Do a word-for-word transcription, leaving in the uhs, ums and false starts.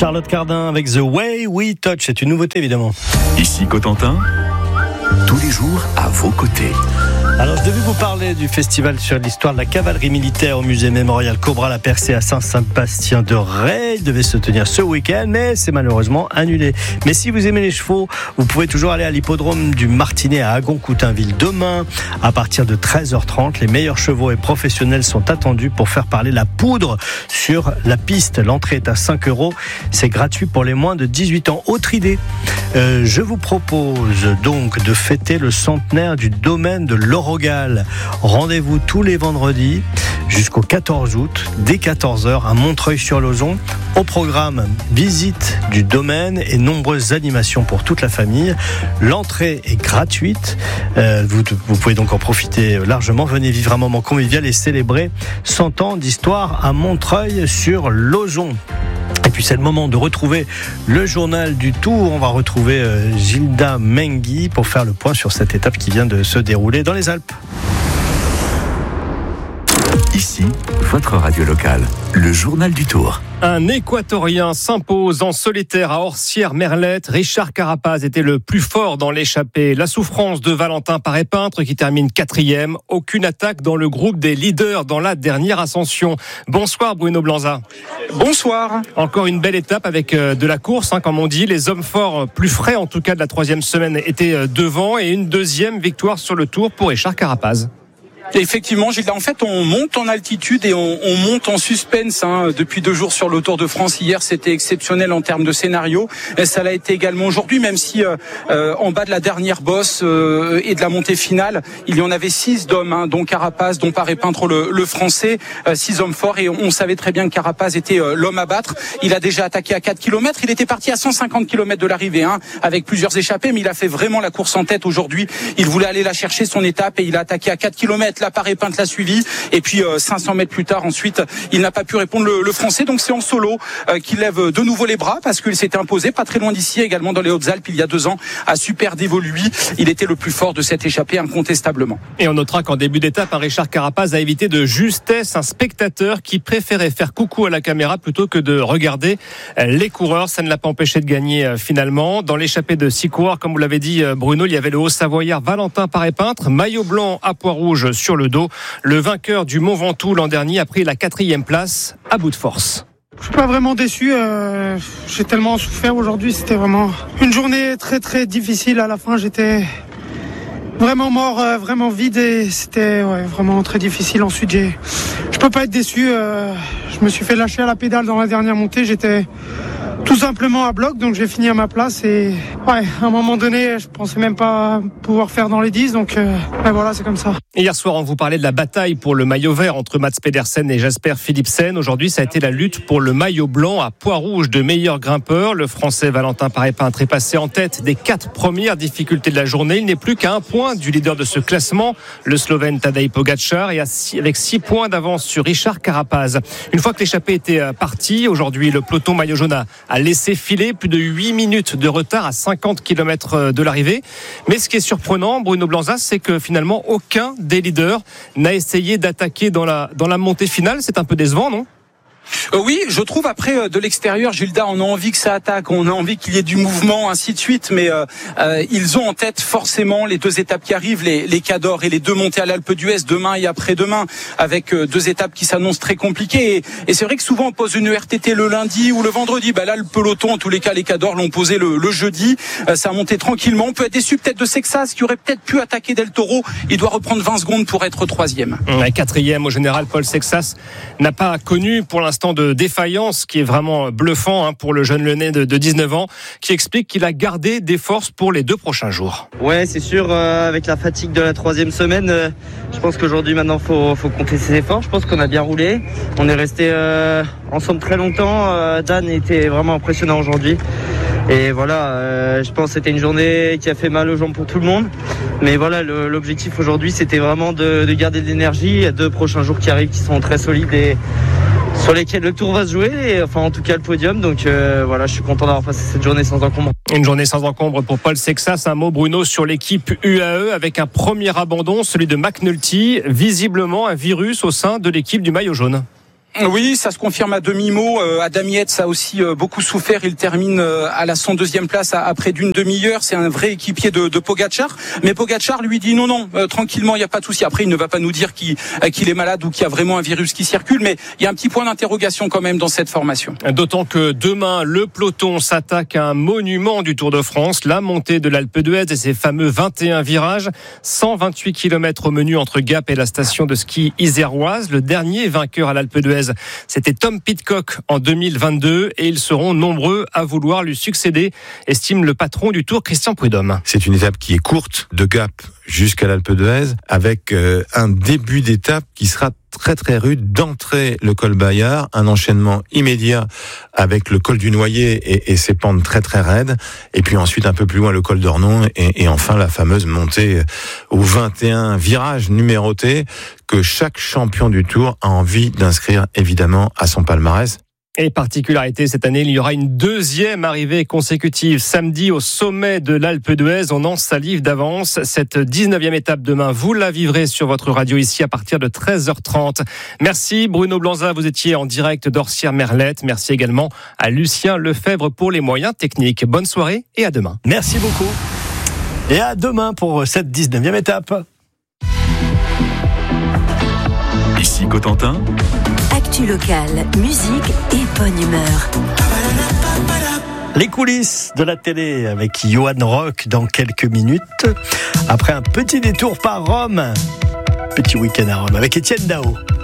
Charlotte Cardin avec The Way We Touch, c'est une nouveauté évidemment. Ici Cotentin, tous les jours à vos côtés. Alors je devais vous parler du festival sur l'histoire de la cavalerie militaire au musée mémorial Cobra-la-Percée à Saint-Sébastien-de-Retz. Il devait se tenir ce week-end, mais c'est malheureusement annulé. Mais si vous aimez les chevaux, vous pouvez toujours aller à l'hippodrome du Martinet à Agon-Coutainville demain. À partir de treize heures trente, les meilleurs chevaux et professionnels sont attendus pour faire parler la poudre sur la piste. L'entrée est à cinq euros. C'est gratuit pour les moins de dix-huit ans. Autre idée, euh, je vous propose donc de fêter le centenaire du domaine de l'Orogal. Rendez-vous tous les vendredis jusqu'au quatorze août, dès quatorze heures, à Montreuil-sur-Lauzon. Au programme, visite du domaine et nombreuses animations pour toute la famille. L'entrée est gratuite. Euh, vous, vous pouvez donc en profiter largement. Venez vivre un moment convivial et célébrer cent ans d'histoire à Montreuil-sur-Lauzon. Et puis c'est le moment de retrouver le journal du Tour. On va retrouver euh, Gilda Menghi pour faire le point sur cette étape qui vient de se dérouler dans les Alpes. Ici, votre radio locale, le journal du Tour. Un Équatorien s'impose en solitaire à Orsières-Merlette. Richard Carapaz était le plus fort dans l'échappée. La souffrance de Valentin Paré-Peintre qui termine quatrième. Aucune attaque dans le groupe des leaders dans la dernière ascension. Bonsoir Bruno Blanza. Bonsoir. Encore une belle étape avec de la course, hein, comme on dit. Les hommes forts, plus frais en tout cas de la troisième semaine, étaient devant. Et une deuxième victoire sur le Tour pour Richard Carapaz. Effectivement, Gilles, en fait, on monte en altitude et on, on monte en suspense hein, depuis deux jours sur le Tour de France. Hier, c'était exceptionnel en termes de scénario. Et ça l'a été également aujourd'hui, même si euh, euh, en bas de la dernière bosse euh, et de la montée finale, il y en avait six d'hommes, hein, dont Carapaz, dont Paré-Peintre le, le français, euh, six hommes forts. Et on savait très bien que Carapaz était euh, l'homme à battre. Il a déjà attaqué à quatre kilomètres. Il était parti à cent cinquante kilomètres de l'arrivée, hein, avec plusieurs échappées, mais il a fait vraiment la course en tête aujourd'hui. Il voulait aller la chercher, son étape, et il a attaqué à quatre kilomètres. La Paré-Peintre l'a suivi et puis euh, cinq cents mètres plus tard ensuite il n'a pas pu répondre le, le français, donc c'est en solo euh, qu'il lève de nouveau les bras parce qu'il s'était imposé pas très loin d'ici également dans les Hautes-Alpes il y a deux ans à Super Dévoluy. Il était le plus fort de cette échappée incontestablement. Et on notera qu'en début d'étape un Richard Carapaz a évité de justesse un spectateur qui préférait faire coucou à la caméra plutôt que de regarder les coureurs. Ça ne l'a pas empêché de gagner finalement. Dans l'échappée de six coureurs, comme vous l'avez dit Bruno, il y avait le Haut-Savoyard Valentin Paré-Peintre, maillot blanc à pois rouge sur le dos. Le vainqueur du Mont Ventoux l'an dernier a pris la quatrième place à bout de force. Je suis pas vraiment déçu, euh, j'ai tellement souffert aujourd'hui, c'était vraiment une journée très très difficile. À la fin j'étais vraiment mort, euh, vraiment vide et c'était ouais, vraiment très difficile. Ensuite j'ai, je peux pas être déçu, euh, je me suis fait lâcher à la pédale dans la dernière montée, j'étais tout simplement à bloc, donc j'ai fini à ma place et ouais, à un moment donné, je pensais même pas pouvoir faire dans les dix, donc euh, ouais, voilà, c'est comme ça. Hier soir, on vous parlait de la bataille pour le maillot vert entre Mats Pedersen et Jasper Philipsen. Aujourd'hui, ça a été la lutte pour le maillot blanc à pois rouge de meilleur grimpeur. Le Français Valentin Paré-Peintre est passé en tête des quatre premières difficultés de la journée. Il n'est plus qu'à un point du leader de ce classement, le Slovène Tadej Pogačar, et avec six points d'avance sur Richard Carapaz. Une fois que l'échappée était partie, aujourd'hui, le peloton maillot jaune a a laissé filer plus de huit minutes de retard à cinquante kilomètres de l'arrivée. Mais ce qui est surprenant, Bruno Blanza, c'est que finalement aucun des leaders n'a essayé d'attaquer dans la, dans la montée finale. C'est un peu décevant, non ? Euh, oui, je trouve après euh, de l'extérieur, Gilda, on a envie que ça attaque, on a envie qu'il y ait du mouvement, ainsi de suite, mais euh, euh, ils ont en tête forcément les deux étapes qui arrivent, les, les Cadors et les deux montées à l'Alpe d'Huez demain et après-demain, avec euh, deux étapes qui s'annoncent très compliquées. Et, et c'est vrai que souvent on pose une R T T le lundi ou le vendredi. Bah là, le peloton, en tous les cas, les Cadors l'ont posé le, le jeudi. Euh, ça a monté tranquillement. On peut être déçu peut-être de Sexas qui aurait peut-être pu attaquer Del Toro. Il doit reprendre vingt secondes pour être troisième. Ouais, quatrième au général, Paul Sexas n'a pas connu pour l'instant de défaillance qui est vraiment bluffant hein, pour le jeune Lyonnais de, de dix-neuf ans qui explique qu'il a gardé des forces pour les deux prochains jours. Ouais, c'est sûr, euh, avec la fatigue de la troisième semaine, euh, je pense qu'aujourd'hui maintenant faut, faut compter ses efforts. Je pense qu'on a bien roulé, on est resté euh, ensemble très longtemps. euh, Dan était vraiment impressionnant aujourd'hui. Et voilà, euh, je pense que c'était une journée qui a fait mal aux jambes pour tout le monde. Mais voilà, le, l'objectif aujourd'hui, c'était vraiment de, de garder de l'énergie. Il y a deux prochains jours qui arrivent qui sont très solides et sur lesquels le tour va se jouer, et, enfin en tout cas le podium. Donc euh, voilà, je suis content d'avoir passé cette journée sans encombre. Une journée sans encombre pour Paul Sexas. Un mot, Bruno, sur l'équipe U A E avec un premier abandon, celui de McNulty. Visiblement un virus au sein de l'équipe du maillot jaune. Oui, ça se confirme à demi-mot. Euh, Adam Yates a aussi euh, beaucoup souffert. Il termine euh, à la cent deuxième place à, à près d'une demi-heure. C'est un vrai équipier de, de Pogacar. Mais Pogacar lui dit non, non, euh, tranquillement, il n'y a pas de souci. Après, il ne va pas nous dire qu'il, euh, qu'il est malade ou qu'il y a vraiment un virus qui circule. Mais il y a un petit point d'interrogation quand même dans cette formation. D'autant que demain, le peloton s'attaque à un monument du Tour de France, la montée de l'Alpe d'Huez et ses fameux vingt et un virages. cent vingt-huit kilomètres au menu entre Gap et la station de ski iséroise. Le dernier vainqueur à l'Alpe d'Huez, c'était Tom Pidcock en deux mille vingt-deux et ils seront nombreux à vouloir lui succéder, estime le patron du Tour, Christian Prudhomme. C'est une étape qui est courte, de Gap jusqu'à l'Alpe d'Huez, avec euh, un début d'étape qui sera très très rude, d'entrer le col Bayard, un enchaînement immédiat avec le col du Noyer et, et ses pentes très très raides, et puis ensuite un peu plus loin le col d'Ornon, et, et enfin la fameuse montée aux vingt et un virages numérotés que chaque champion du Tour a envie d'inscrire évidemment à son palmarès. Et particularité, cette année, il y aura une deuxième arrivée consécutive. Samedi, au sommet de l'Alpe d'Huez, on en salive d'avance. Cette dix-neuvième étape demain, vous la vivrez sur votre radio ici à partir de treize heures trente. Merci Bruno Blanza, vous étiez en direct d'Orsières-Merlette. Merci également à Lucien Lefebvre pour les moyens techniques. Bonne soirée et à demain. Merci beaucoup. Et à demain pour cette dix-neuvième étape. Ici Cotentin. Actu locale, musique et bonne humeur. Les coulisses de la télé avec Johan Rock dans quelques minutes. Après un petit détour par Rome. Petit week-end à Rome avec Étienne Dao.